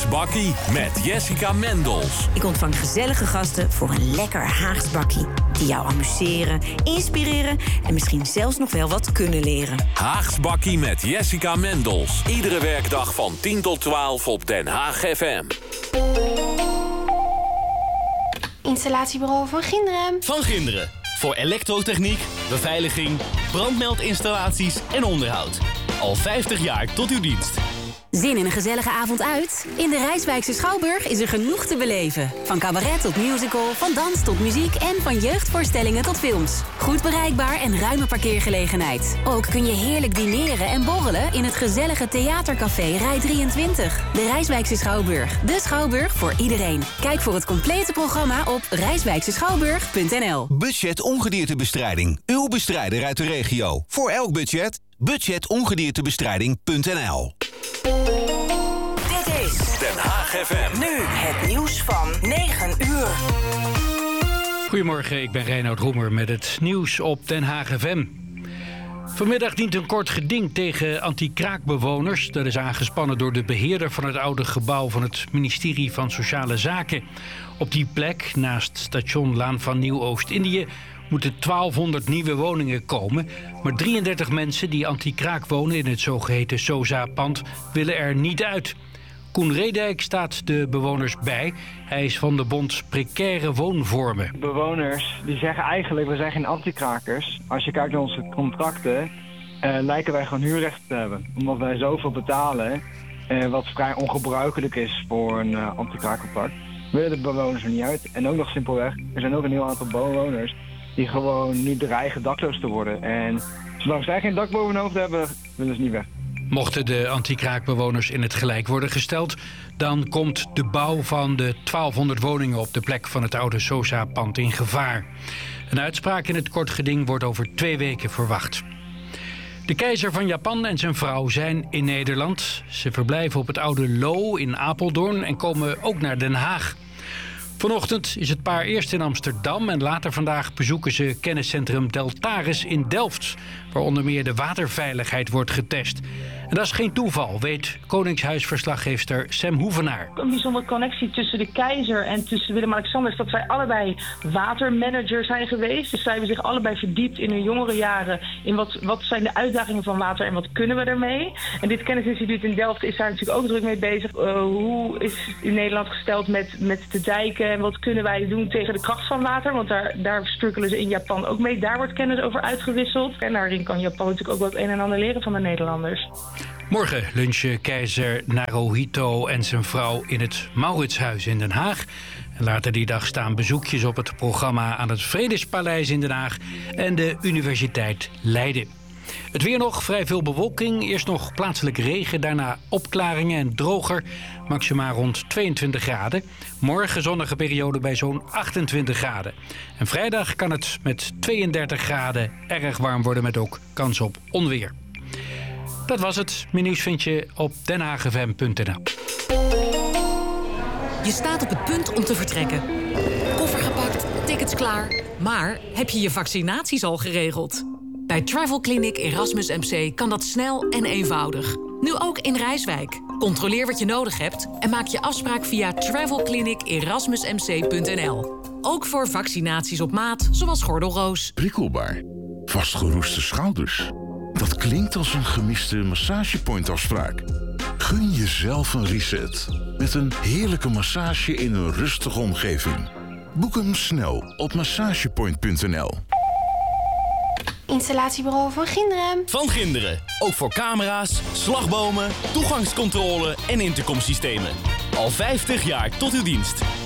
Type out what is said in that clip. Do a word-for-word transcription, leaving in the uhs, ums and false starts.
Haags Bakkie met Jessica Mendels. Ik ontvang gezellige gasten voor een lekker Haags bakkie. Die jou amuseren, inspireren en misschien zelfs nog wel wat kunnen leren. Haags Bakkie met Jessica Mendels. Iedere werkdag van tien tot twaalf op Den Haag F M. Installatiebureau Van Ginderen. Van Ginderen. Voor elektrotechniek, beveiliging, brandmeldinstallaties en onderhoud. Al vijftig jaar tot uw dienst. Zin in een gezellige avond uit? In de Rijswijkse Schouwburg is er genoeg te beleven. Van cabaret tot musical, van dans tot muziek en van jeugdvoorstellingen tot films. Goed bereikbaar en ruime parkeergelegenheid. Ook kun je heerlijk dineren en borrelen in het gezellige theatercafé Rij drieëntwintig. De Rijswijkse Schouwburg. De Schouwburg voor iedereen. Kijk voor het complete programma op rijswijkse schouwburg punt n l. Budget ongediertebestrijding. Uw bestrijder uit de regio. Voor elk budget. budget ongediertebestrijding punt n l. Dit is Den Haag F M. nu het nieuws van negen uur. Goedemorgen, ik ben Reinoud Roemer met het nieuws op Den Haag F M. Vanmiddag dient een kort geding tegen anti-kraakbewoners. Dat is aangespannen door de beheerder van het oude gebouw van het ministerie van Sociale Zaken. Op die plek, naast station Laan van Nieuw-Oost-Indië, moeten twaalfhonderd nieuwe woningen komen. Maar drieëndertig mensen die anti-kraak wonen in het zogeheten SOZA-pand willen er niet uit. Koen Redijk staat de bewoners bij. Hij is van de bond Precaire Woonvormen. Bewoners die zeggen eigenlijk, we zijn geen anti-krakers. Als je kijkt naar onze contracten, uh, lijken wij gewoon huurrecht te hebben. Omdat wij zoveel betalen, uh, wat vrij ongebruikelijk is voor een uh, anti-kraakcontract, willen de bewoners er niet uit. En ook nog simpelweg, er zijn ook een heel aantal bewoners die gewoon niet dreigen dakloos te worden. En zolang zij geen dak boven hun hoofd hebben, willen ze niet weg. Mochten de anti-kraakbewoners in het gelijk worden gesteld, dan komt de bouw van de twaalfhonderd woningen op de plek van het oude SOZA-pand in gevaar. Een uitspraak in het kort geding wordt over twee weken verwacht. De keizer van Japan en zijn vrouw zijn in Nederland. Ze verblijven op het oude Lo in Apeldoorn en komen ook naar Den Haag. Vanochtend is het paar eerst in Amsterdam en later vandaag bezoeken ze kenniscentrum Deltaris in Delft, waar onder meer de waterveiligheid wordt getest. En dat is geen toeval, weet Koningshuisverslaggeefster Sam Hoevenaar. Een bijzondere connectie tussen de keizer en tussen Willem-Alexander is dat zij allebei watermanager zijn geweest. Dus zij hebben zich allebei verdiept in hun jongere jaren in wat, wat zijn de uitdagingen van water en wat kunnen we ermee. En dit kennisinstituut in Delft is daar natuurlijk ook druk mee bezig. Uh, hoe is in Nederland gesteld met, met de dijken en wat kunnen wij doen tegen de kracht van water? Want daar, daar strukkelen ze in Japan ook mee. Daar wordt kennis over uitgewisseld. En daarin kan Japan natuurlijk ook wat een en ander leren van de Nederlanders. Morgen lunchen keizer Naruhito en zijn vrouw in het Mauritshuis in Den Haag. En later die dag staan bezoekjes op het programma aan het Vredespaleis in Den Haag en de Universiteit Leiden. Het weer nog, vrij veel bewolking. Eerst nog plaatselijk regen, daarna opklaringen en droger. Maximaal rond tweeëntwintig graden. Morgen zonnige periode bij zo'n achtentwintig graden. En vrijdag kan het met tweeëndertig graden erg warm worden met ook kans op onweer. Dat was het. Mijn nieuws vind je op den haag f m punt n l. Je staat op het punt om te vertrekken. Koffer gepakt, tickets klaar. Maar heb je je vaccinaties al geregeld? Bij Travel Clinic Erasmus M C kan dat snel en eenvoudig. Nu ook in Rijswijk. Controleer wat je nodig hebt en maak je afspraak via travel clinic erasmus m c punt n l. Ook voor vaccinaties op maat, zoals gordelroos. Prikkelbaar. Vastgeroeste schouders. Dat klinkt als een gemiste massagepoint-afspraak. Gun jezelf een reset. Met een heerlijke massage in een rustige omgeving. Boek hem snel op massagepoint punt n l. Installatiebureau Van Ginderen. Van Ginderen. Ook voor camera's, slagbomen, toegangscontrole en intercomsystemen. Al vijftig jaar tot uw dienst.